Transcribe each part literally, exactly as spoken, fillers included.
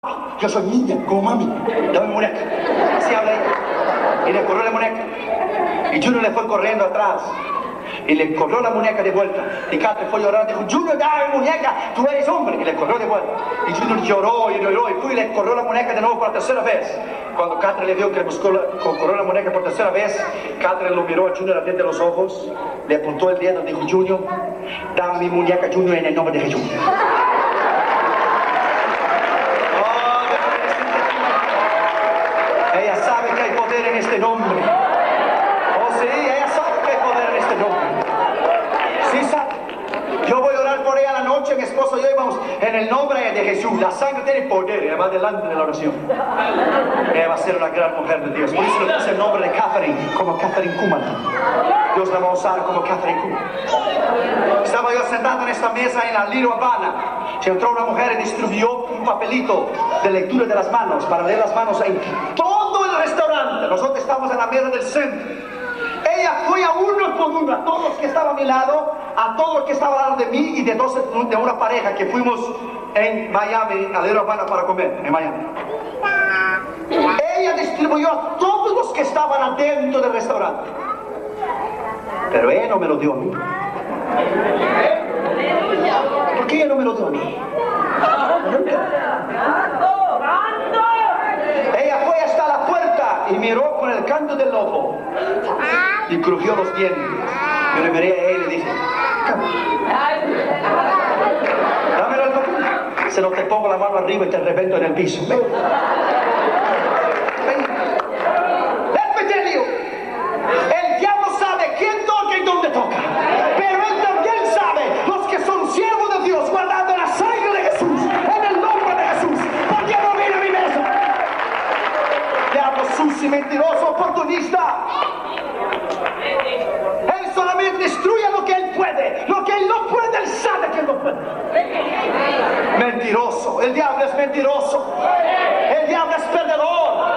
Yo soy niña, como mami. Dame mi muñeca. Así habla ella. Y le corrió la muñeca. Y Junior le fue corriendo atrás. Y le corrió la muñeca de vuelta. Y Catherine fue llorando. Dijo, Junior, dame mi muñeca. Tú eres hombre. Y le corrió de vuelta. Y Junior lloró y lloró. Y fue y le corrió la muñeca de nuevo por la tercera vez. Cuando Catherine le vio que le buscó la, corrió la muñeca por tercera vez, Catherine lo miró a Junior a frente de los ojos. Le apuntó el dedo y dijo, Junior, dame mi muñeca, Junior, en el nombre de Jesús. Ella sabe que hay poder en este nombre. Oh sí, ella sabe que hay poder en este nombre. Sí sabe. Yo voy a orar por ella la noche, mi esposo y yo íbamos en el nombre de Jesús. La sangre tiene poder, ella va delante de la oración. Ella va a ser una gran mujer de Dios. Por eso le puse el nombre de Catherine, como Catherine Kuhlman. Dios la va a usar como Catherine Kuhlman. Estaba yo sentado en esta mesa en la Little Havana. Se entró una mujer y distribuyó un papelito de lectura de las manos, para leer las manos en todo el restaurante. Nosotros estábamos en la mesa del centro. Ella fue a uno por uno, a todos los que estaban a mi lado, a todos los que estaban al lado de mí y de, dos, de una pareja que fuimos en Miami, a Little Havana, para comer, en Miami. Ella distribuyó a todos los que estaban adentro del restaurante. Pero ella no me lo dio a mí. ¿Por qué ella no me lo dio a mí? Ella fue hasta la puerta y miró con el canto del lobo y crujió los dientes. Yo le miré a él y le dije, dámelo al papel. Se lo te pongo la mano arriba y te revento en el piso. Ven. Ven. Let me tell you. El diablo sabe quién toca y dónde toca. Pero él también sabe los que son siervos de Dios guardando la sangre de Jesús. En el nombre de Jesús. ¿Por qué no viene a mi mesa? Diablo sucio y mentiroso, oportunista. Él solamente destruye lo que él puede. Lo que él no puede, él sabe que no puede. Mentiroso. El diablo es mentiroso. El diablo es perdedor.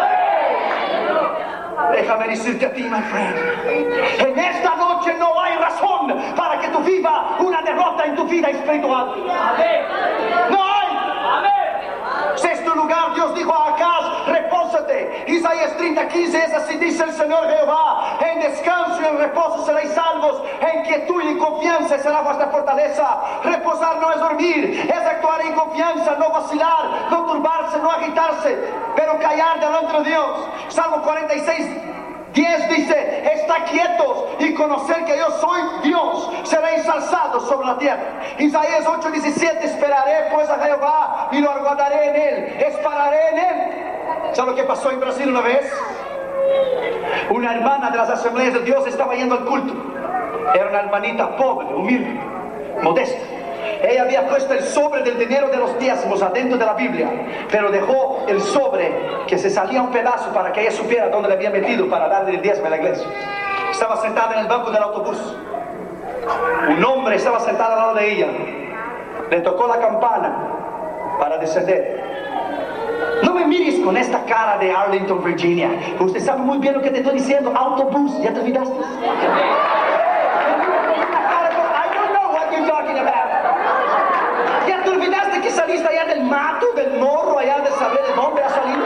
Déjame decirte a ti, my friend. En esta noche no hay razón para que tú vivas una derrota en tu vida espiritual. No hay. Sexto lugar, Dios dijo a Acaz, repósate. Isaías treinta, quince es así, dice el Señor Jehová: en descanso y en reposo seréis salvos, en quietud y confianza será vuestra fortaleza. Reposar no es dormir, es actuar en confianza, no vacilar, no turbarse, no agitarse, pero callar delante de Dios. Salmo cuarenta y seis, diez dice, está quietos y conocer que yo soy Dios, seréis alzados sobre la tierra. Isaías ocho, diecisiete, esperaré pues a Jehová y lo aguardaré en él, esperaré en él. ¿Sabe lo que pasó en Brasil una vez? Una hermana de las asambleas de Dios estaba yendo al culto. Era una hermanita pobre, humilde, modesta. Ella había puesto el sobre del dinero de los diezmos adentro de la Biblia, pero dejó el sobre que se salía un pedazo para que ella supiera dónde le había metido para darle el diezmo a la iglesia. Estaba sentada en el banco del autobús. Un hombre estaba sentado al lado de ella. Le tocó la campana para descender. No me mires con esta cara de Arlington, Virginia. Usted sabe muy bien lo que te estoy diciendo. Autobús, ¿ya te olvidaste? ¿Ya te olvidaste que saliste allá del mato, del morro, allá de saber de dónde has salido?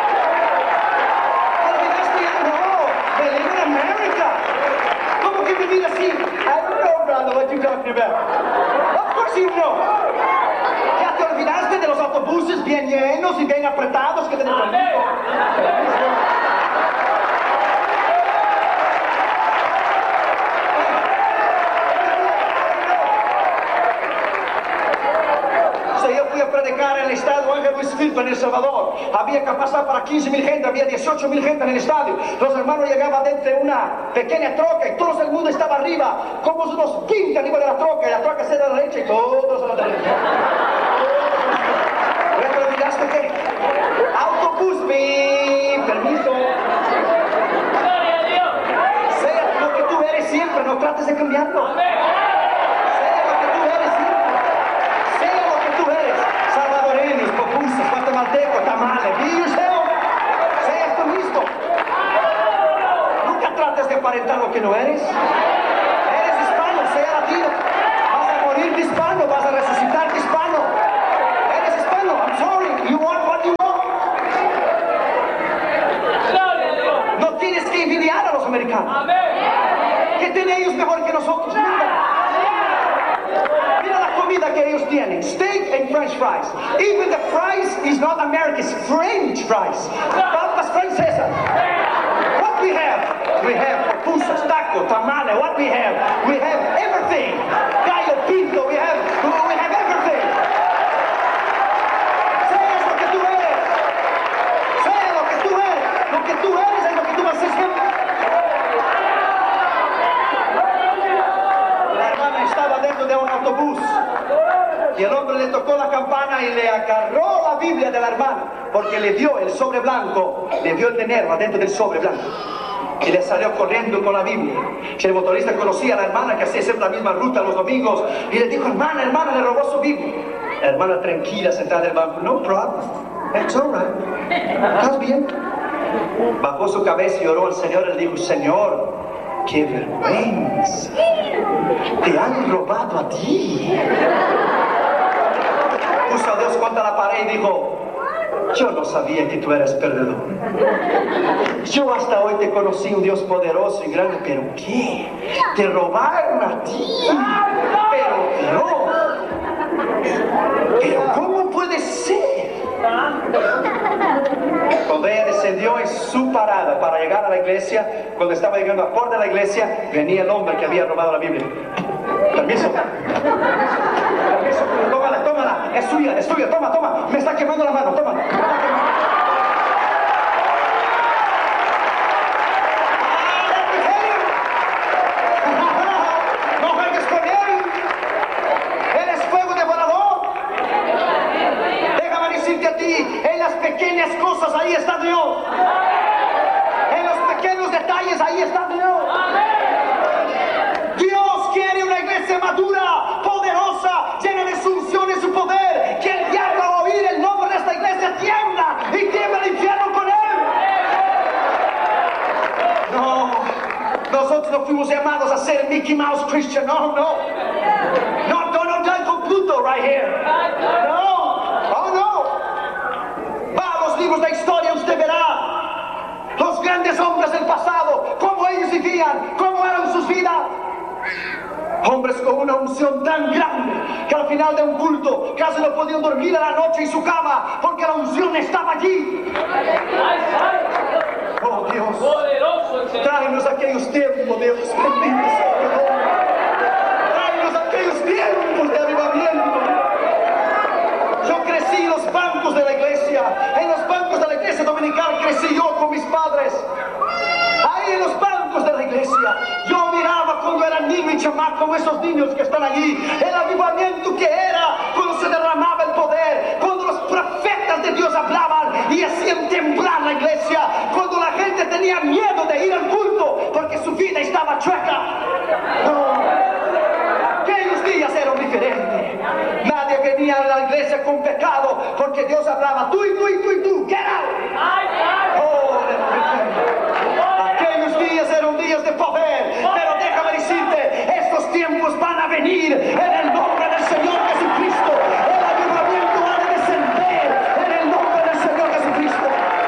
¿Te olvidaste ya? No, de live in America. ¿Cómo que vivir así? I don't know, brother, what you talking about. Of course you know. ¿Ya te olvidaste de los autobuses bien llenos y bien apretados que tenemos? En el estadio Ángel Luis Filipe en El Salvador había capacidad para quince mil gente, había dieciocho mil gente en el estadio. Los hermanos llegaban dentro de una pequeña troca y todo el mundo estaba arriba, como unos veinte arriba de la troca, y la troca se da a la derecha y todos a la derecha. ¿Ya te olvidaste que? Autobús, mi permiso. Sea lo que tú eres siempre, no trates de cambiarlo. Guatemalteco, tamales, be yourself. Sé esto mismo. Nunca trates de aparentar lo que no eres. Eres hispano, sea latino. Vas a morir hispano, vas a resucitar hispano. americana. ¿Qué tienen ellos mejor que nosotros? Nada. Mira la comida que ellos tienen. Steak and French fries. Even the fries is not America's French fries. Papas francesas. What we have? We have pupusas, tacos, tamales. What we have? We have everything. Gallo pinto. We have, we have everything. Seas lo que tú eres. Sea lo que tú eres. Lo que tú eres es lo que tú vas a ser siempre. La hermana estaba dentro de un autobús. Y el hombre le tocó la campana y le agarró la Biblia de la hermana, porque le dio el sobre blanco, le dio el dinero adentro del sobre blanco. Y le salió corriendo con la Biblia. Si el motorista conocía a la hermana que hacía siempre la misma ruta los domingos, y le dijo, hermana, hermana, le robó su Biblia. La hermana tranquila sentada en el banco, no problem, it's all right, ¿estás bien? Bajó su cabeza y oró al Señor y le dijo, Señor, qué vergüenza, te han robado a ti. Puso a Dios contra la pared y dijo, yo no sabía que tú eras perdedor. Yo hasta hoy te conocí un Dios poderoso y grande, pero ¿qué? Te robaron a ti. Pero no. Pero ¿cómo puede ser? Cuando ella descendió en su parada para llegar a la iglesia, cuando estaba llegando a la puerta de la iglesia, venía el hombre que había robado la Biblia. Permiso. Permiso. Tómala, tómala. Es tuya, es tuya. Toma, toma. Me está quemando la mano. Toma. No juegues con él. Él es fuego devorador. Déjame decirte a ti, en las pequeñas cosas ahí está Dios. En los pequeños detalles ahí está Dios. Dios quiere una iglesia madura, poderosa, llena de su unción y su poder. Que el diablo al oír el nombre de esta iglesia tiembla y tiembla el infierno con él. No, nosotros no fuimos llamados a ser Mickey Mouse Christian. No, no. No, Donald Duck con Pluto right here. No, oh no. Va a los libros de historia, usted verá los grandes hombres del pasado, cómo ellos vivían, cómo eran sus vidas. Hombres con una unción tan grande que al final de un culto casi no podían dormir a la noche en su cama porque la unción estaba allí. Oh Dios, tráenos aquellos tiempos, Dios, bendito sea tu nombre. Tráenos aquellos tiempos de avivamiento. Yo crecí en los bancos de la iglesia, en los bancos de la iglesia dominical crecí yo con mis padres. Ahí en los bancos de la iglesia, yo miraba cuando era niño y chamaco, esos niños que están allí, el avivamiento que era cuando se derramaba el poder, cuando los profetas de Dios hablaban y hacían temblar la iglesia, cuando la gente tenía miedo de ir al culto porque su vida estaba chueca. No. Aquellos días eran diferentes. Nadie venía a la iglesia con pecado porque Dios hablaba, tú y tú y tú y tú, get out. Oh, aquellos días eran días de poder, pero déjame decirte, estos tiempos van a venir en el nombre del Señor Jesucristo. El avivamiento ha de descender en el nombre del Señor Jesucristo.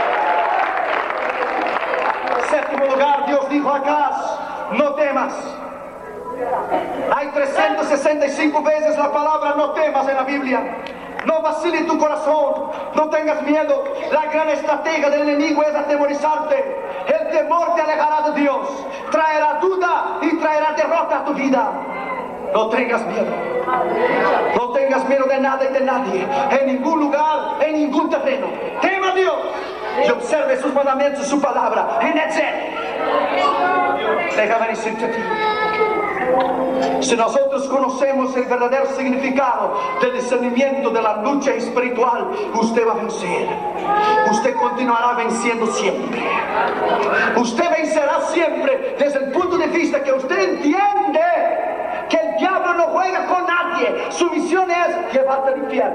Séptimo lugar, Dios dijo a Acaz, no temas. Hay trescientas sesenta y cinco veces la palabra no temas en la Biblia. No vacile tu corazón, no tengas miedo. La gran estrategia del enemigo es atemorizarte. El temor te alejará de Dios, traerá duda y traerá derrota a tu vida. No tengas miedo. No tengas miedo de nada y de nadie, en ningún lugar, en ningún terreno. Tema a Dios y observe sus mandamientos, su palabra. And that's it. Déjame decirte a ti, si nosotros conocemos el verdadero significado del discernimiento de la lucha espiritual, usted va a vencer. Usted continuará venciendo siempre. Usted vencerá siempre desde el punto de vista que usted entiende que el diablo no juega con nadie. Su misión es llevarte al infierno.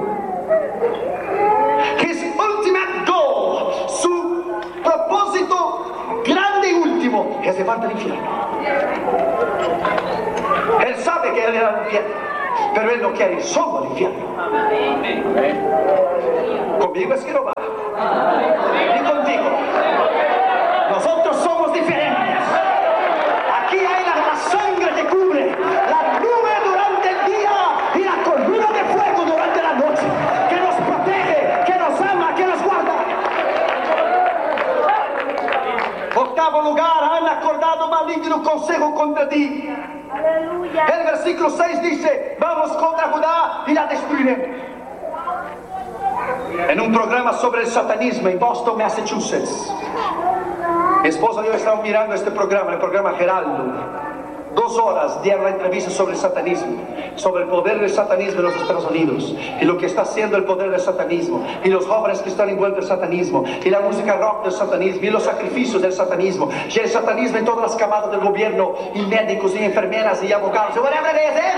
His ultimate goal, su propósito grande y último es llevarte al infierno. Él sabe que él era al infierno, pero él no quiere ir solo al infierno. Conmigo es que no va. Y contigo. Nosotros somos diferentes. maligno consejo contra ti. Aleluya. El versículo seis dice, vamos contra Judá y la destruiremos. En un programa sobre el satanismo en Boston, Massachusetts, mi esposa y yo estamos mirando este programa, el programa Geraldo. Dos horas dieron la entrevista sobre el satanismo, sobre el poder del satanismo en los Estados Unidos, y lo que está haciendo el poder del satanismo, y los jóvenes que están envueltos en el satanismo, y la música rock del satanismo, y los sacrificios del satanismo, y el satanismo en todas las camadas del gobierno, y médicos, y enfermeras, y abogados, y whatever it is,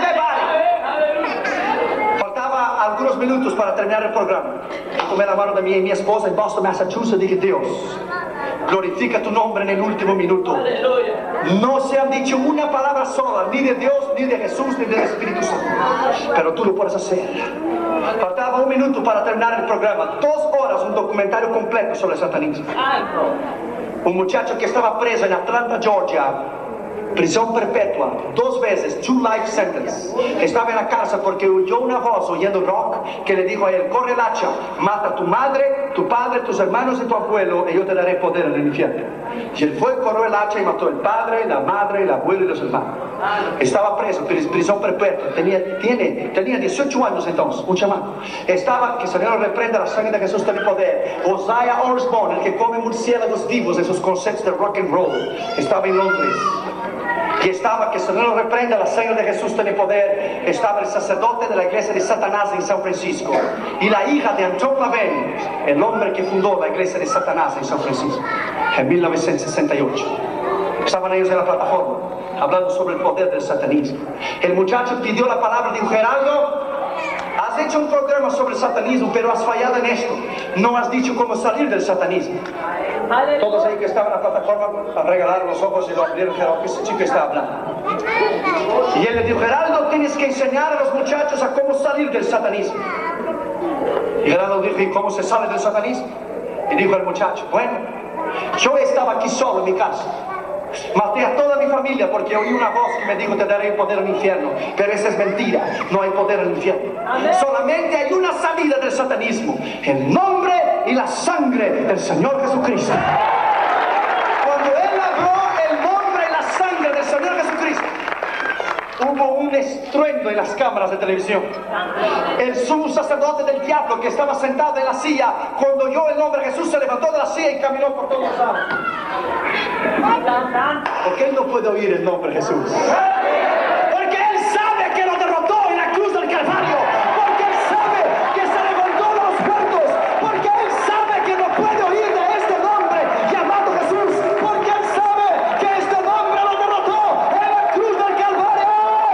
everybody. Faltaba algunos minutos para terminar el programa. Tomé la mano de mí y mi esposa en Boston, Massachusetts, y dije, Dios, glorifica tu nombre en el último minuto. No se han dicho una palabra sola, ni de Dios, ni de Jesús, ni del Espíritu Santo. Pero tú lo puedes hacer. Faltaba un minuto para terminar el programa. Dos horas, un documentario completo sobre el satanismo. Un muchacho que estaba preso en Atlanta, Georgia, prisión perpetua, dos veces, two life sentence. Estaba en la cárcel porque oyó una voz oyendo rock que le dijo a él, corre el hacha, mata a tu madre, tu padre, tus hermanos y tu abuelo y yo te daré poder en el infierno. Y él fue, corrió el hacha y mató al padre, la madre, el abuelo y los hermanos. Estaba preso, prisión perpetua, tenía, tiene, tenía dieciocho años entonces, un chamán. Estaba, que el Señor reprenda la sangre de Jesús tiene poder. Ozzy Osbourne, el que come murciélagos vivos en sus conceptos de rock and roll, estaba en Londres. Y estaba, que el Señor reprenda la sangre de Jesús tiene poder, estaba el sacerdote de la iglesia de Satanás en San Francisco y la hija de Anton LaVey, el hombre que fundó la iglesia de Satanás en San Francisco en mil novecientos sesenta y ocho. Estaban ellos en la plataforma hablando sobre el poder del satanismo. El muchacho pidió la palabra, dijo, Geraldo, has hecho un programa sobre el satanismo, pero has fallado en esto. No has dicho cómo salir del satanismo. Todos ahí que estaban en la plataforma regalaron los ojos y lo abrieron, dijeron, ese chico está hablando. Y él le dijo, Geraldo, tienes que enseñar a los muchachos a cómo salir del satanismo. Y Geraldo dijo, ¿y cómo se sale del satanismo? Y dijo el muchacho, bueno, yo estaba aquí solo en mi casa. Maté a toda mi familia porque oí una voz que me dijo te daré poder en el infierno. Pero esa es mentira, no hay poder en el infierno. Solamente hay una salida del satanismo, el nombre y la sangre del Señor Jesucristo. Cuando él habló el nombre y la sangre del Señor Jesucristo, hubo un estruendo en las cámaras de televisión. El sumo sacerdote del diablo que estaba sentado en la silla, cuando oyó el nombre de Jesús, se levantó de la silla y caminó por todos lados. Porque él no puede oír el nombre de Jesús. Porque él sabe que lo derrotó en la cruz del Calvario. Porque él sabe que se levantó de los muertos. Porque él sabe que no puede oír de este nombre llamado Jesús. Porque él sabe que este nombre lo derrotó en la cruz del Calvario.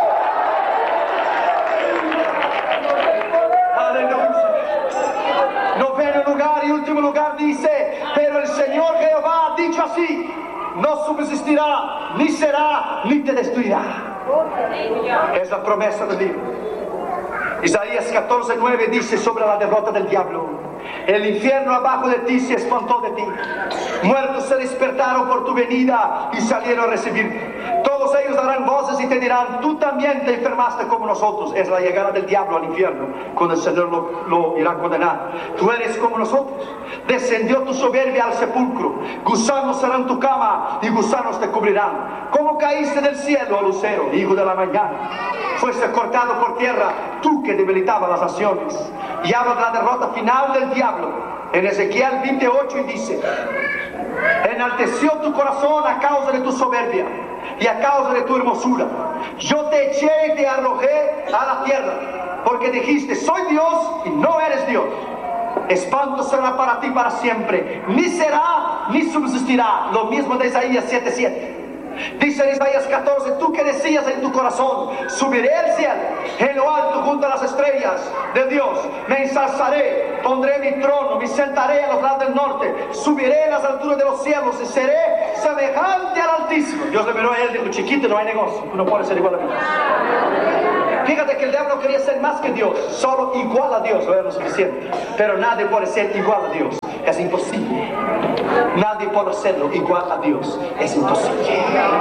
Aleluya. Noveno lugar y último lugar dice, pero el Señor Jehová ha dicho así, no subsistirá, ni será, ni te destruirá. Es la promesa de Dios. Isaías catorce nueve dice sobre la derrota del diablo, el infierno abajo de ti se espantó de ti, muertos se despertaron por tu venida y salieron a recibirte. Todos ellos darán voces y te dirán, tú también te enfermaste como nosotros. Es la llegada del diablo al infierno, cuando el Señor lo, lo irá a condenar. Tú eres como nosotros, descendió tu soberbia al sepulcro, gusanos serán tu cama y gusanos te cubrirán. Como caíste del cielo, lucero, hijo de la mañana, fuiste cortado por tierra, tú que debilitabas las naciones. Y habla de la derrota final del diablo en Ezequiel veintiocho y dice, enalteció tu corazón a causa de tu soberbia y a causa de tu hermosura. Yo te eché y te arrojé a la tierra, porque dijiste, soy Dios y no eres Dios. Espanto será para ti para siempre, ni será ni subsistirá. Lo mismo de Isaías siete siete. Dice en Isaías catorce, tú que decías en tu corazón, subiré al cielo, en lo alto junto a las estrellas de Dios, me ensalzaré, pondré mi trono, me sentaré a los lados del norte, subiré a las alturas de los cielos y seré semejante al Altísimo. Dios le miró a él y dijo, chiquito, no hay negocio, tú no puedes ser igual a mí. Fíjate que el diablo quería ser más que Dios, solo igual a Dios, no era lo suficiente. Pero nadie puede ser igual a Dios, es imposible. Nadie puede hacerlo igual a Dios, es imposible.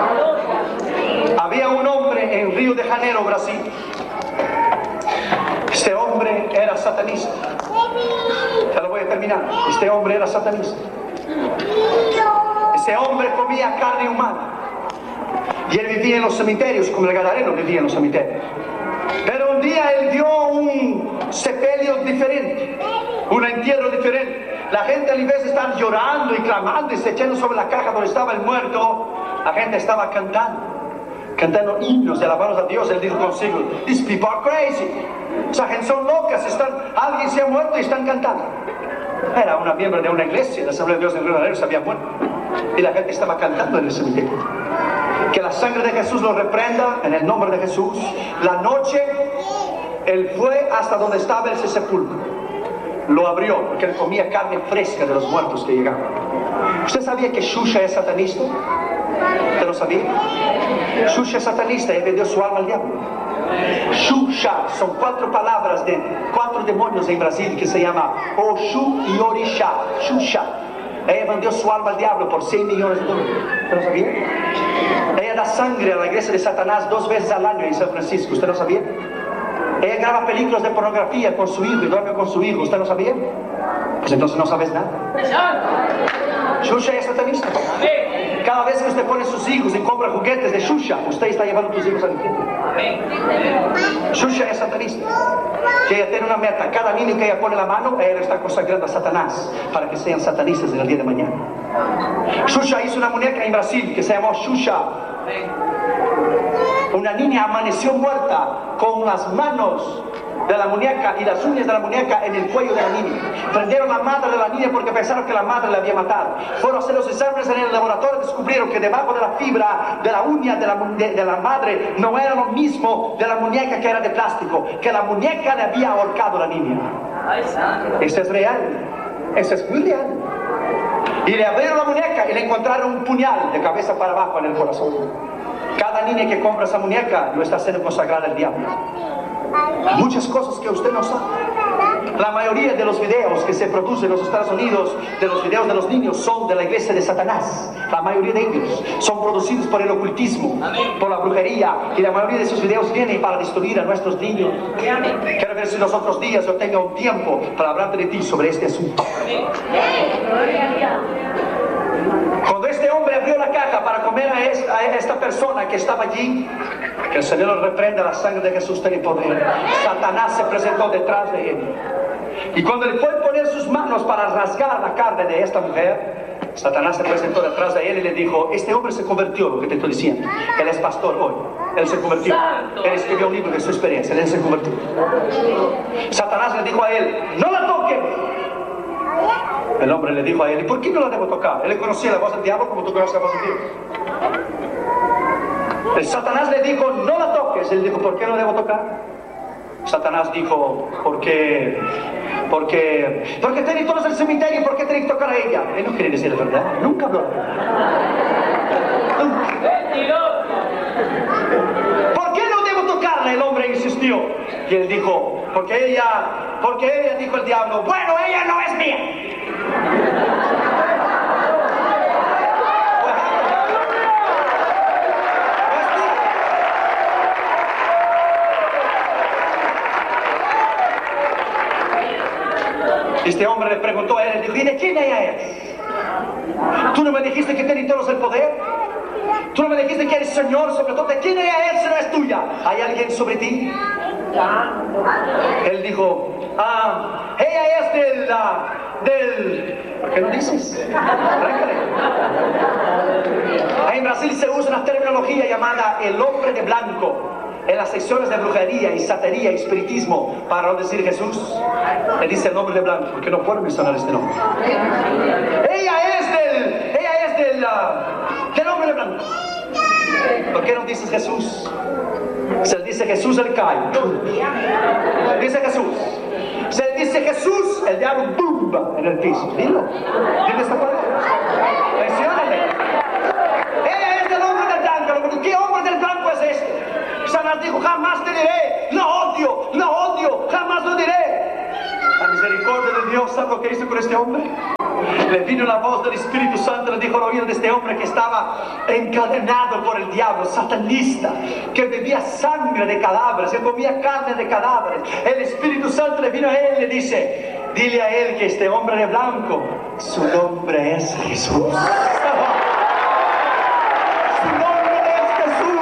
Había un hombre en Río de Janeiro, Brasil. Este hombre era satanista. Ya lo voy a terminar. Este hombre era satanista. Ese hombre comía carne humana. Y él vivía en los cementerios, como el gadareno vivía en los cementerios. Pero un día él vio un sepelio diferente, un entierro diferente. La gente, en vez de estar llorando y clamando y se echando sobre la caja donde estaba el muerto, la gente estaba cantando, cantando himnos y alabando a Dios. Él dijo consigo: "These people are crazy". Esa gente son locas, están, alguien se ha muerto y están cantando. Era una miembro de una iglesia, la Asamblea de Dios en Río de Janeiro, se había muerto. Y la gente estaba cantando en el cementerio. Que la sangre de Jesús lo reprenda en el nombre de Jesús. La noche, él fue hasta donde estaba ese sepulcro. Lo abrió porque él comía carne fresca de los muertos que llegaban. ¿Usted sabía que Shusha es satanista? ¿Usted lo sabía? Shusha es satanista y vendió su alma al diablo. Shusha son cuatro palabras de cuatro demonios en Brasil que se llama Oshu y Orisha. Shusha. Ella vendió su alma al diablo por seis millones de dólares. ¿Usted lo sabía? Ella da sangre a la iglesia de Satanás dos veces al año en San Francisco. ¿Usted lo sabía? Ella graba películas de pornografía con su hijo y duerme con su hijo. ¿Usted lo sabía? Pues entonces no sabes nada. Shusha es satanista. Cada vez que usted pone sus hijos y compra juguetes de Shusha, usted está llevando a tus hijos al infierno. Shusha es satanista. Que ella tiene una meta: cada niño que ella pone la mano, ella está consagrando a Satanás para que sean satanistas en el día de mañana. Shusha hizo una muñeca en Brasil que se llamó Shusha. Una niña amaneció muerta con las manos de la muñeca y las uñas de la muñeca en el cuello de la niña. Prendieron a la madre de la niña porque pensaron que la madre la había matado. Fueron a hacer los exámenes en el laboratorio y descubrieron que debajo de la fibra de la uña de la, de, de la madre no era lo mismo de la muñeca, que era de plástico, que la muñeca le había ahorcado a la niña. Esto es real. Eso es muy real. Y le abrieron la muñeca y le encontraron un puñal de cabeza para abajo en el corazón. Cada niña que compra esa muñeca lo está haciendo consagrar al diablo. Muchas cosas que usted no sabe. La mayoría de los videos que se producen en los Estados Unidos, de los videos de los niños, son de la iglesia de Satanás. La mayoría de ellos son producidos por el ocultismo, por la brujería, y la mayoría de esos videos vienen para destruir a nuestros niños. Quiero ver si los otros días yo tenga un tiempo para hablar de ti sobre este asunto. Cuando este hombre abrió la caja para comer a esta, a esta persona que estaba allí, que el Señor reprenda, la sangre de Jesús tiene poder. Satanás se presentó detrás de él. Y cuando le fue a poner sus manos para rasgar la carne de esta mujer, Satanás se presentó detrás de él y le dijo: este hombre se convirtió, lo que te estoy diciendo. Él es pastor hoy. Él se convirtió. Él escribió un libro de su experiencia. Él se convirtió. Satanás le dijo a él: no la toques. El hombre le dijo a él: ¿y por qué no la debo tocar? Él conocía la voz del diablo como tú conoces la voz de Dios. El Satanás le dijo: no la toques. Él dijo: ¿por qué no debo tocar? Satanás dijo: porque, porque, porque tenéis todos el cementerio, ¿por qué tenéis que tocar a ella? Él no quiere decir la verdad, nunca habló. ¿Por qué no debo tocarla? El hombre insistió. Y él dijo: porque ella, porque ella, dijo el diablo, bueno, ella no es mía. Este hombre le preguntó a él, dijo: ¿y de quién ella es? ¿Tú no me dijiste que tenías todos el poder? ¿Tú no me dijiste que eres Señor sobre todo? ¿De quién ella es si no es tuya? ¿Hay alguien sobre ti? Él dijo: ah, ella es del, uh, del... ¿por qué no dices? Arráncale. En Brasil se usa una terminología llamada el hombre de blanco. En las secciones de brujería y santería y espiritismo, para no decir Jesús, le dice el nombre de blanco, porque no puedo mencionar este nombre. Ella es del, ella es del, uh, del hombre de blanco. ¿Por qué no dices Jesús? Se le dice Jesús, él cae. Dice Jesús. Se le dice Jesús, el diablo ¡bumba! En el piso. Dilo. Dile esta palabra. Menciónale. Ella es del hombre del blanco. ¿Qué hombre del blanco es este? Satanás dijo: jamás te diré, lo odio, lo odio, jamás lo diré. La misericordia de Dios, ¿sabe lo que hizo con este hombre? Le vino la voz del Espíritu Santo, le dijo al oído de este hombre que estaba encadenado por el diablo, satanista, que bebía sangre de cadáveres, que comía carne de cadáveres. El Espíritu Santo le vino a él y le dice: dile a él que este hombre de blanco, su nombre es Jesús. Su nombre es Jesús.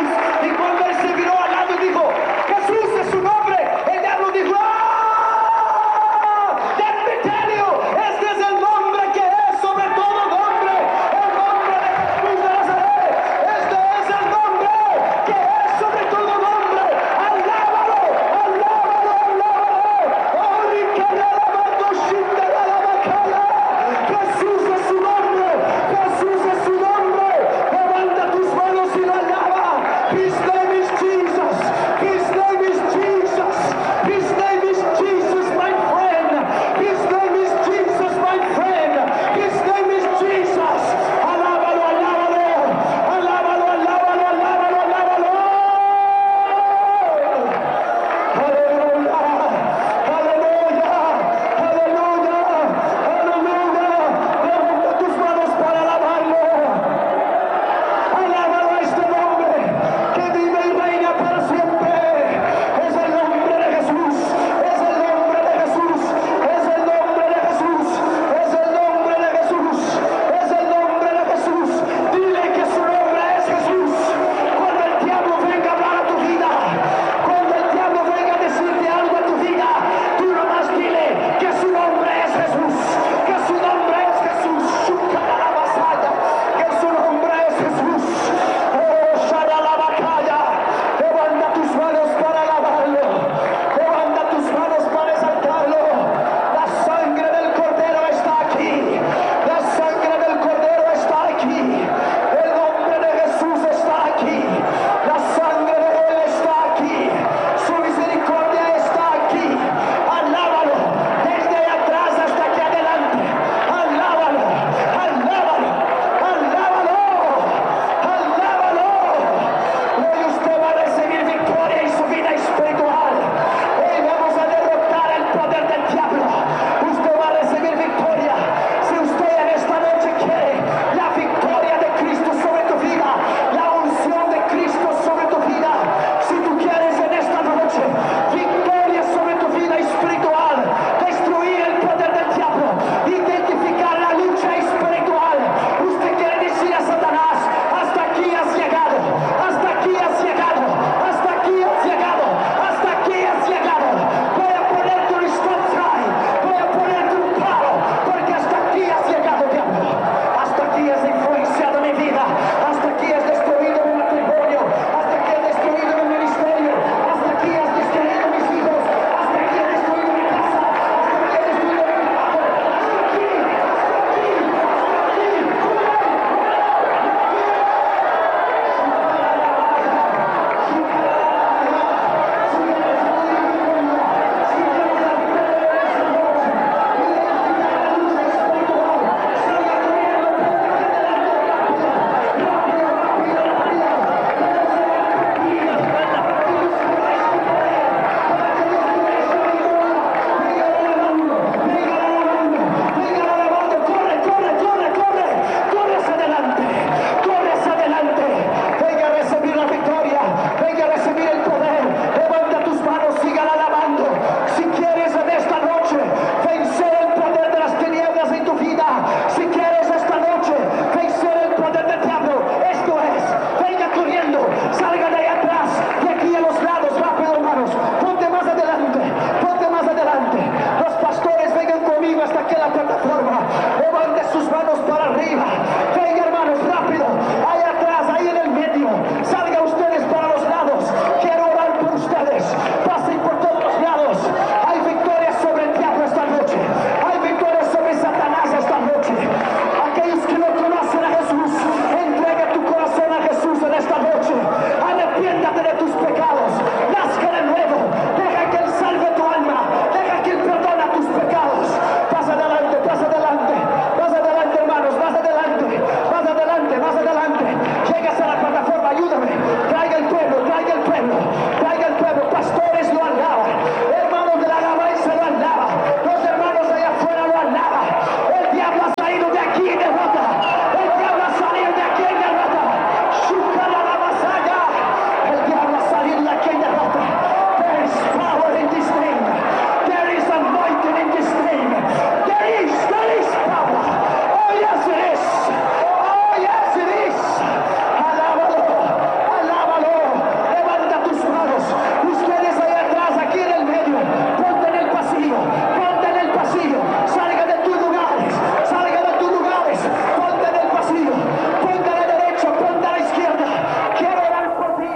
Si quieres esta noche vencer el poder del diablo, esto es, venga corriendo, salga de ahí atrás, de aquí a los lados, rápido hermanos, ponte más adelante, ponte más adelante. Los pastores vengan conmigo hasta aquí a la plataforma, levante sus manos para arriba, venga hermanos, rápido, ahí atrás, ahí en el medio, salgan ustedes para los lados, quiero orar por ustedes, pasen por todos los lados. Hay victoria sobre el diablo esta noche, hay victoria sobre Satanás esta noche. Aquellos que no conocen a Jesús, entrega tu corazón a Jesús en esta noche, arrepiéntate de tus pecados, nazca de nuevo, deja que Él salve tu alma, deja que Él perdona tus pecados. Pasa adelante, pasa adelante, más adelante hermanos, más adelante, más adelante, más adelante. Llegas a la plataforma, ayúdame, traiga el pueblo, traiga el pueblo, traiga el pueblo. Pastores lo alaban, hermanos de la alabanza lo alaban, los hermanos allá afuera lo alaban. El diablo ha salido de aquí en derrota, el diablo ha salido de aquí en derrota. Shukala la masaya, el diablo ha salido de aquí en derrota. There is power in this name, there is anointing in this name, there is, there is power. Oh yes it is, oh yes it is. Alábalo, alábalo, levanta tus manos. Ustedes ahí atrás, aquí en el medio, ponte en el pasillo, ponte en el pasillo, salga de tus lugares, salga de tus lugares, ponte en el pasillo, ponte a la derecha, ponte a la izquierda. Quiero orar por ti.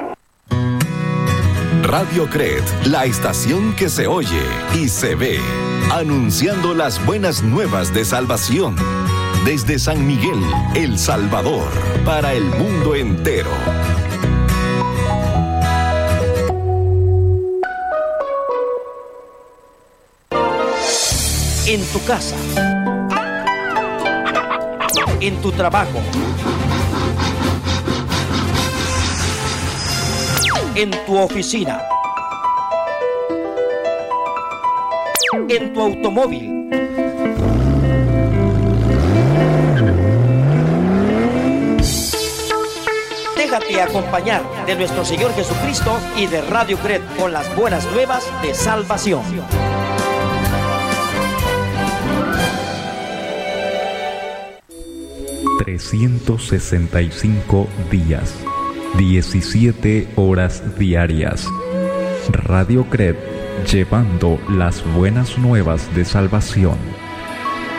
Radio Cred, la estación que se oye y se ve, anunciando las buenas nuevas de salvación. Desde San Miguel, El Salvador, para el mundo entero. En tu casa, en tu trabajo, en tu oficina, en tu automóvil, déjate acompañar de nuestro Señor Jesucristo y de Radio Cred con las buenas nuevas de salvación. trescientos sesenta y cinco días, diecisiete horas diarias. Radio Cred, llevando las buenas nuevas de salvación.